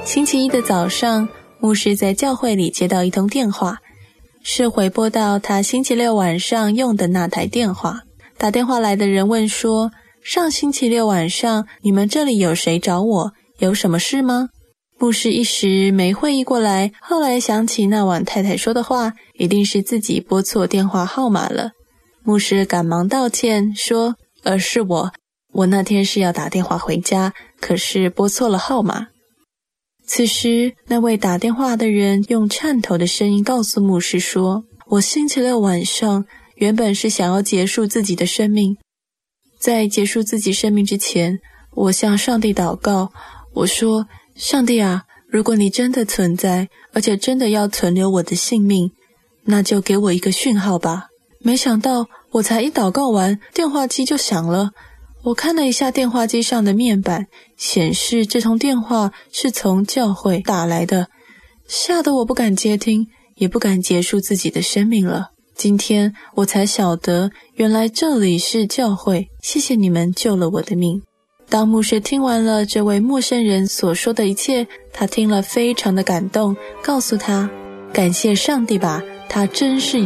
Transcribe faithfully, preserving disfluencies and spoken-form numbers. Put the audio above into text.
星期一的早上，牧师在教会里接到一通电话，是回拨到他星期六晚上用的那台电话。打电话来的人问说，上星期六晚上你们这里有谁找我，有什么事吗？牧师一时没会意过来，后来想起那晚太太说的话，一定是自己拨错电话号码了。牧师赶忙道歉说，呃，是我，我那天是要打电话回家，可是拨错了号码。此时那位打电话的人用颤抖的声音告诉牧师说，我星期六晚上原本是想要结束自己的生命，在结束自己生命之前，我向上帝祷告，我说，上帝啊，如果你真的存在，而且真的要存留我的性命，那就给我一个讯号吧。没想到我才一祷告完，电话机就响了。我看了一下电话机上的面板，显示这通电话是从教会打来的，吓得我不敢接听，也不敢结束自己的生命了。今天我才晓得，原来这里是教会，谢谢你们救了我的命。当牧师听完了这位陌生人所说的一切，他听了非常的感动，告诉他，感谢上帝吧，他真是